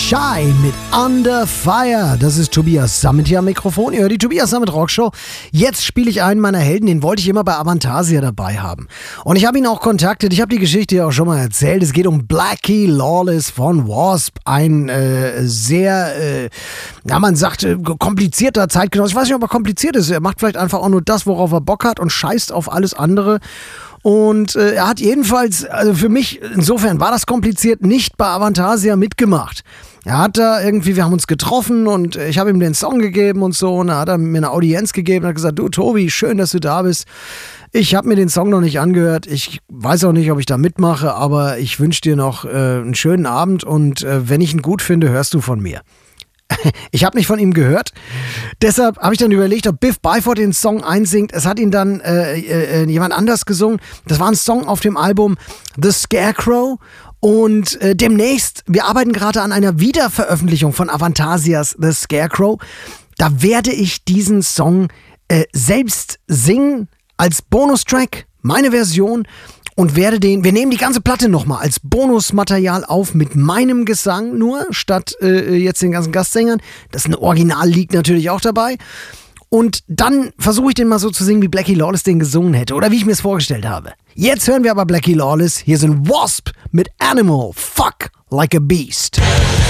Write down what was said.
Shy mit Under Fire. Das ist Tobias Sammet hier am Mikrofon. Ihr hört die Tobias Sammet Rockshow. Jetzt spiele ich einen meiner Helden, den wollte ich immer bei Avantasia dabei haben. Und ich habe ihn auch kontaktet. Ich habe die Geschichte ja auch schon mal erzählt. Es geht um Blackie Lawless von Wasp. Ein sehr, man sagt, komplizierter Zeitgenosse. Ich weiß nicht, ob er kompliziert ist. Er macht vielleicht einfach auch nur das, worauf er Bock hat und scheißt auf alles andere. Und er hat jedenfalls, also für mich, insofern war das kompliziert, nicht bei Avantasia mitgemacht. Er hat da irgendwie, wir haben uns getroffen und ich habe ihm den Song gegeben und so. Und da hat er mir eine Audienz gegeben und hat gesagt, du Tobi, schön, dass du da bist. Ich habe mir den Song noch nicht angehört. Ich weiß auch nicht, ob ich da mitmache, aber ich wünsche dir noch einen schönen Abend und wenn ich ihn gut finde, hörst du von mir. Ich habe nicht von ihm gehört, deshalb habe ich dann überlegt, ob Biff Byford den Song einsingt. Es hat ihn dann jemand anders gesungen. Das war ein Song auf dem Album The Scarecrow und demnächst, wir arbeiten gerade an einer Wiederveröffentlichung von Avantasias The Scarecrow. Da werde ich diesen Song selbst singen als Bonustrack, meine Version. Und wir nehmen die ganze Platte nochmal als Bonusmaterial auf mit meinem Gesang nur, statt jetzt den ganzen Gastsängern. Das ist ein Original-Lied natürlich auch dabei. Und dann versuche ich den mal so zu singen, wie Blackie Lawless den gesungen hätte oder wie ich mir es vorgestellt habe. Jetzt hören wir aber Blackie Lawless. Hier sind Wasp mit Animal, Fuck Like a Beast.